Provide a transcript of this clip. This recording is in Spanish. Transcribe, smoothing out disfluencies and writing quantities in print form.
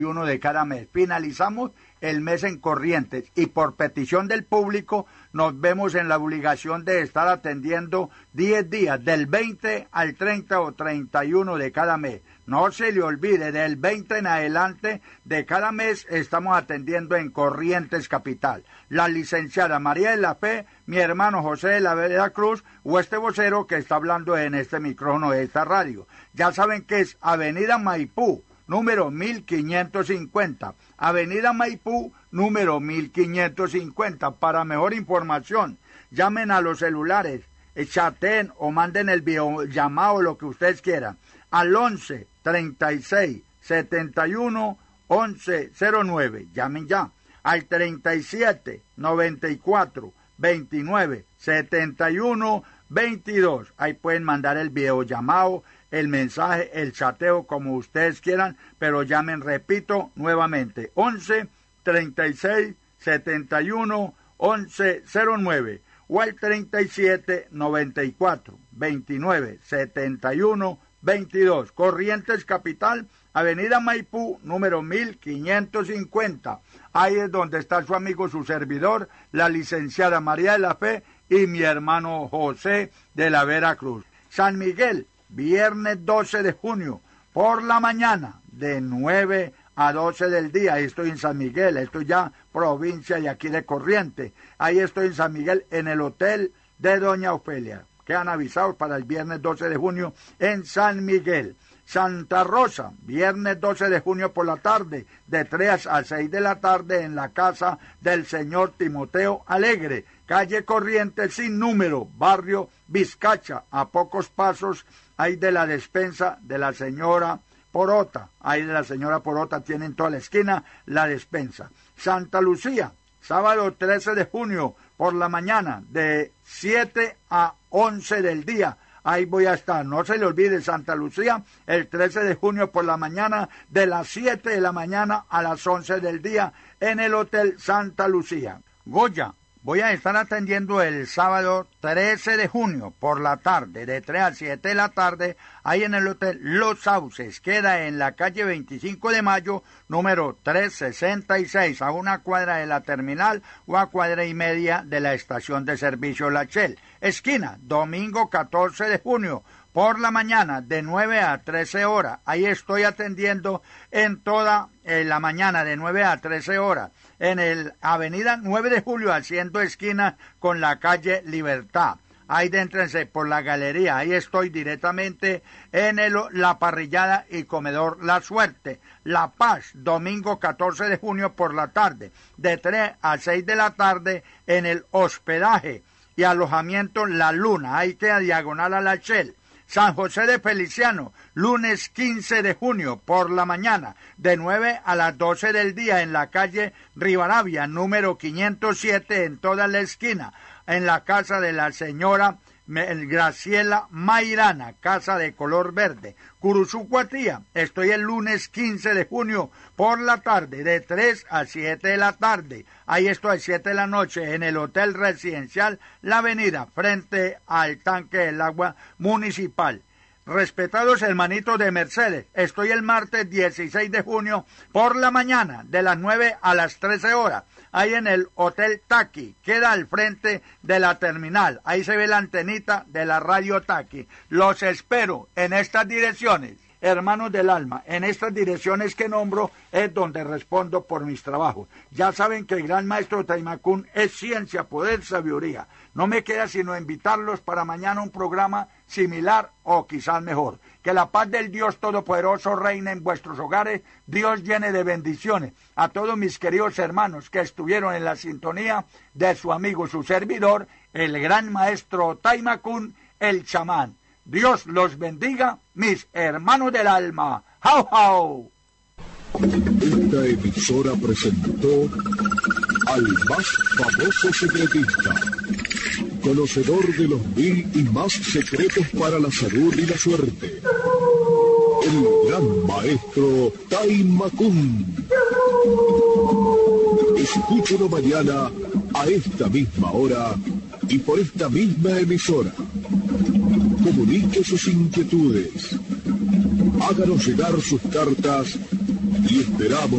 uno de cada mes. Finalizamos el mes en Corrientes y por petición del público nos vemos en la obligación de estar atendiendo 10 días, del 20 al 30 o 31 de cada mes. No se le olvide, del 20 en adelante de cada mes estamos atendiendo en Corrientes Capital. La licenciada María de la Fe, mi hermano José de la Vera Cruz o este vocero que está hablando en este micrófono de esta radio. Ya saben que es Avenida Maipú, número 1550. Avenida Maipú, número 1550. Para mejor información, llamen a los celulares, chaten o manden el videollamado, lo que ustedes quieran, al 11 36 71 11 09. Llamen ya al 37 94 29 71 22. Ahí pueden mandar el videollamado, el mensaje, el chateo, como ustedes quieran, pero llamen, repito, nuevamente, 11 36 71 11 09 o al 37 94 29 71 22. Corrientes Capital, Avenida Maipú, número 1550. Ahí es donde está su amigo, su servidor, la licenciada María de la Fe y mi hermano José de la Vera Cruz. San Miguel, viernes 12 de junio, por la mañana, de 9 a 12 del día. Ahí estoy en San Miguel, estoy ya provincia y aquí de Corrientes. Ahí estoy en San Miguel, en el hotel de Doña Ofelia. Quedan avisados para el viernes 12 de junio en San Miguel. Santa Rosa, viernes 12 de junio por la tarde, de 3 a 6 de la tarde en la casa del señor Timoteo Alegre, calle Corrientes sin número, barrio Vizcacha, a pocos pasos ahí de la despensa de la señora Porota. Ahí de la señora Porota tienen toda la esquina la despensa. Santa Lucía, sábado 13 de junio por la mañana, de 7 a 11 del día. Ahí voy a estar, no se le olvide, Santa Lucía, el 13 de junio por la mañana, de las 7 de la mañana a las 11 del día, en el Hotel Santa Lucía. Goya, voy a estar atendiendo el sábado 13 de junio por la tarde, de 3 a 7 de la tarde, ahí en el Hotel Los Sauces. Queda en la calle 25 de Mayo, número 366, a una cuadra de la terminal o a cuadra y media de la estación de servicio La Shell. Esquina, domingo 14 de junio, por la mañana, de 9 a 13 horas. Ahí estoy atendiendo en toda la mañana, de 9 a 13 horas, en el avenida 9 de julio, haciendo esquina con la calle Libertad. Ahí déntrense por la galería, ahí estoy directamente en la parrillada y comedor La Suerte. La Paz, domingo 14 de junio por la tarde, de 3 a 6 de la tarde, en el hospedaje y alojamiento La Luna, ahí queda diagonal a La Shell. San José de Feliciano, lunes 15 de junio por la mañana, de 9 a las 12 del día, en la calle Rivadavia, número 507, en toda la esquina, en la casa de la señora Graciela Mairana, casa de color verde. Curuzucuatía, estoy el lunes 15 de junio por la tarde, de 3 a 7 de la tarde. Ahí estoy a 7 de la noche en el Hotel Residencial La Avenida, frente al tanque del agua municipal. Respetados hermanitos de Mercedes, estoy el martes 16 de junio por la mañana, de las 9 a las 13 horas, ahí en el Hotel Taqui, queda al frente de la terminal, ahí se ve la antenita de la radio Taqui. Los espero en estas direcciones, hermanos del alma, en estas direcciones que nombro es donde respondo por mis trabajos. Ya saben que el gran maestro Taimacún es ciencia, poder, sabiduría. No me queda sino invitarlos para mañana un programa similar o quizás mejor. Que la paz del Dios Todopoderoso reine en vuestros hogares, Dios llene de bendiciones a todos mis queridos hermanos que estuvieron en la sintonía de su amigo, su servidor, el gran maestro Taimacún, el chamán. Dios los bendiga, mis hermanos del alma. ¡Jau, jau! Esta emisora presentó al más famoso secretista, conocedor de los 1000 y más secretos para la salud y la suerte, el gran maestro Taimacún. Escúchelo mañana a esta misma hora y por esta misma emisora. Comunique sus inquietudes. Háganos llegar sus cartas y esperamos